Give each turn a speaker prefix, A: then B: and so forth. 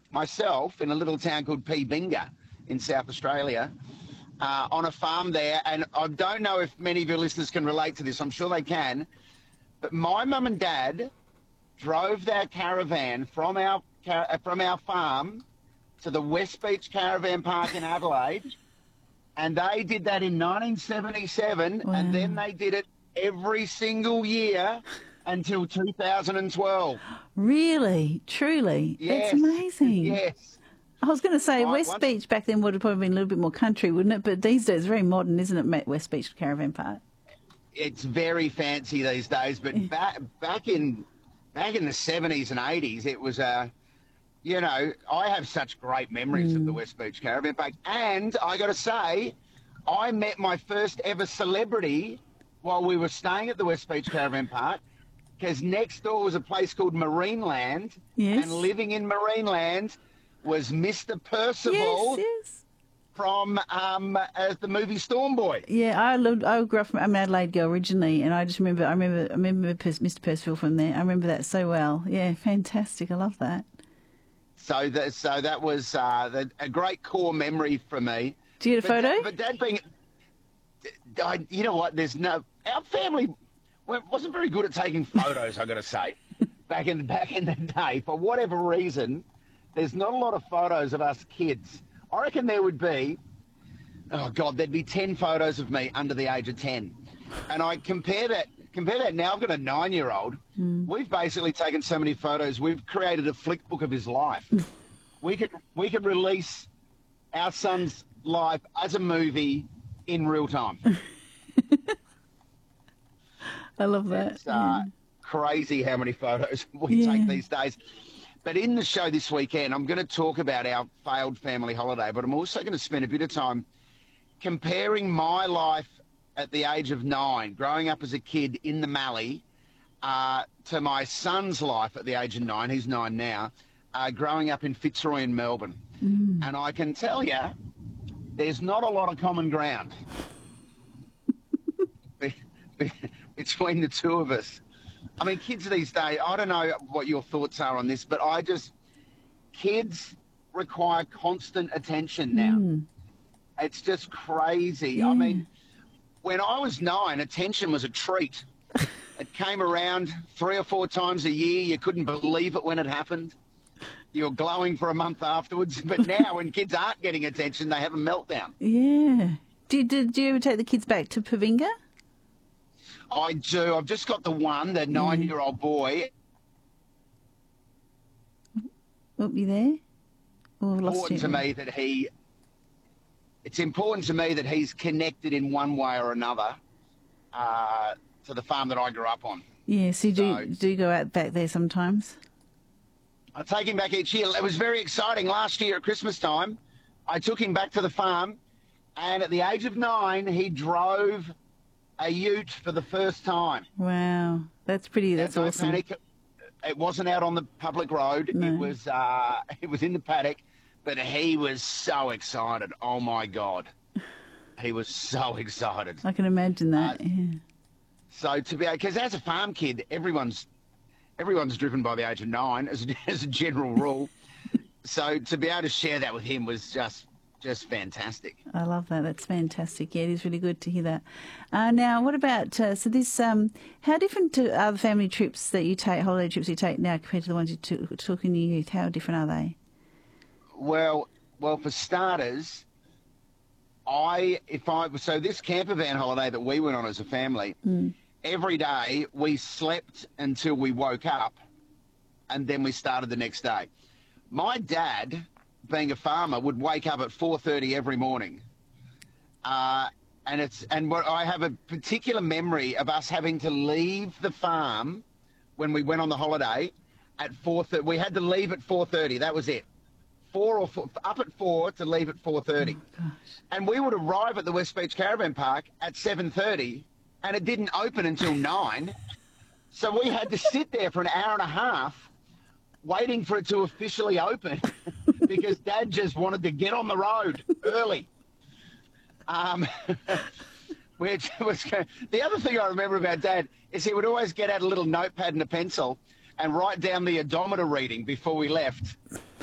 A: myself in a little town called Pinga in South Australia, on a farm there. And I don't know if many of your listeners can relate to this. I'm sure they can. But my mum and dad drove their caravan from our farm to the West Beach Caravan Park in Adelaide. And they did that in 1977.
B: Wow.
A: And then they did it every single year until 2012.
B: Really? Truly?
A: Yes.
B: That's amazing.
A: Yes.
B: I was going to say
A: Right,
B: West Beach back then would have probably been a little bit more country, wouldn't it? But these days, very modern, isn't it, West Beach Caravan Park?
A: It's very fancy these days. But back in the 70s and 80s, it was you know, I have such great memories of the West Beach Caravan Park. And I got to say, I met my first ever celebrity while we were staying at the West Beach Caravan Park, because next door was a place called Marineland.
B: Yes.
A: And living in Marineland was Mr. Percival
B: Yes.
A: from the movie Storm Boy.
B: Yeah, I grew up. I'm an Adelaide girl originally, and I remember Mr. Percival from there. I remember that so well. Yeah, fantastic. I love that.
A: So that was a great core memory for me.
B: Do you get a photo?
A: But Dad being, you know what? Our family wasn't very good at taking photos. I got to say, back in the day, for whatever reason, there's not a lot of photos of us kids. I reckon there would be, oh God, there'd be 10 photos of me under the age of 10, and I compare that now. I've got a 9-year-old. We've basically taken so many photos. We've created a flick book of his life. We could release our son's life as a movie in real time.
B: I love that.
A: It's crazy how many photos we take these days. But in the show this weekend, I'm going to talk about our failed family holiday, but I'm also going to spend a bit of time comparing my life at the age of 9, growing up as a kid in the Mallee, to my son's life at the age of 9, he's 9 now, growing up in Fitzroy in Melbourne. And I can tell you, there's not a lot of common ground between the two of us. I mean, kids these days, I don't know what your thoughts are on this, but kids require constant attention now. It's just crazy. I mean, when I was 9, attention was a treat. It came around 3 or 4 times a year. You couldn't believe it when it happened. You were glowing for a month afterwards. But now when kids aren't getting attention, they have a meltdown.
B: Yeah. Did you ever take the kids back to Pavinga?
A: I do. I've just got the 9-year-old boy.
B: Oh, you there? Oh, I've lost you.
A: It's important to me that he's connected in one way or another to the farm that I grew up on.
B: Yeah, so do you go out back there sometimes?
A: I take him back each year. It was very exciting. Last year at Christmas time, I took him back to the farm, and at the age of 9, he drove a ute for the first time.
B: Wow, that's pretty. That's awesome.
A: Panic. It wasn't out on the public road. No. It was in the paddock, but he was so excited. Oh my God, he was so excited.
B: I can imagine that. Yeah.
A: So because as a farm kid, everyone's driven by the age of 9 as a general rule. So to be able to share that with him was just fantastic.
B: I love that. That's fantastic. Yeah, it is really good to hear that. Now, what about, how different are the family trips that you take, holiday trips you take now compared to the ones you took in your youth? How different are they?
A: Well, for starters, so this camper van holiday that we went on as a family, every day we slept until we woke up, and then we started the next day. My dad, being a farmer, would wake up at 4:30 every morning, and what I have a particular memory of us having to leave the farm when we went on the holiday at 4:30. We had to leave at 4:30. That was it. Up at 4 to leave at 4:30.
B: Oh, gosh.
A: And we would arrive at the West Beach Caravan Park at 7:30, and it didn't open until 9. So we had to sit there for an hour and a half waiting for it to officially open because Dad just wanted to get on the road early. Which was the other thing I remember about Dad is he would always get out a little notepad and a pencil and write down the odometer reading before we left.